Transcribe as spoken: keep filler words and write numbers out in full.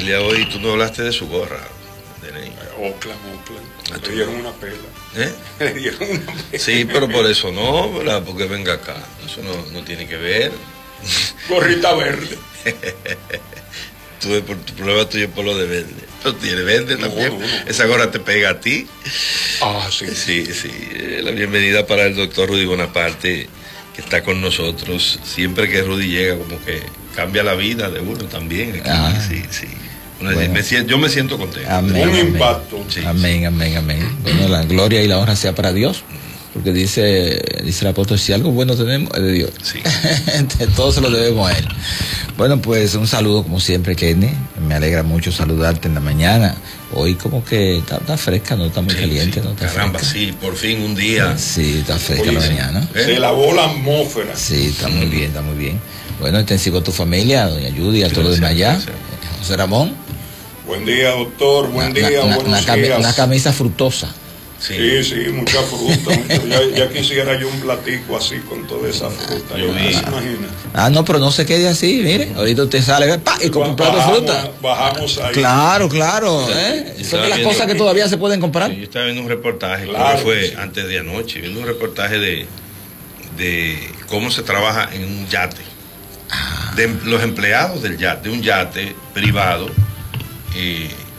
Belia hoy, tú no hablaste de su gorra. Ocla, Ocla. Le dieron una pela. ¿Eh? Le dieron una pela. Sí, pero por eso no, ¿verdad? Porque venga acá. Eso no, no tiene que ver. Gorrita verde. Tú, por tu prueba tuyo por lo de verde. Pero tiene verde No, también. no, no. Esa gorra te pega a ti. Ah, sí. Sí, sí. La bienvenida para el doctor Rudy Bonaparte, que está con nosotros. Siempre que Rudy llega, como que cambia la vida de uno también. Aquí. Ah. Sí, sí. Bueno, Bueno. me siento, yo me siento contento. Amén, Un amén. impacto. Sí, Amén, amén, amén. Bueno, la gloria y la honra sea para Dios. Porque dice, dice el apóstol, si algo bueno tenemos es de Dios. Sí. Todo se lo debemos a Él. Bueno, pues un saludo como siempre, Kenny. Me alegra mucho saludarte en la mañana. Hoy como que está, está fresca, no está muy Sí, caliente, sí. no está Caramba, fresca. sí, por fin un día. Sí, está fresca Oye, la se- mañana. ¿Eh? Se lavó la atmósfera. Sí, está muy bien, está muy bien. Bueno, extensivo a tu familia, a doña Judy, a todos los demás Gracias, allá. gracias. José Ramón. Buen día, doctor. Buen Una- día, una, buenos una cami- días. una camisa frutosa. Sí. Sí, sí, mucha fruta. mucho. Ya, ya quisiera yo un platico así con toda esa fruta. Yo ¿Ya vi. se imagina? Ah, no, pero no se quede así, mire. Ahorita usted sale ¡pa! Y compra un plato de Bajamos- fruta. Bajamos ahí. Claro, claro. ¿eh? Yo Son estaba de las viendo- cosas que todavía se pueden comprar. Sí, yo estaba viendo un reportaje, Claro creo que fue que sí. antes de anoche, viendo un reportaje de, de cómo se trabaja en un yate. De los empleados del yate, de un yate privado, eh,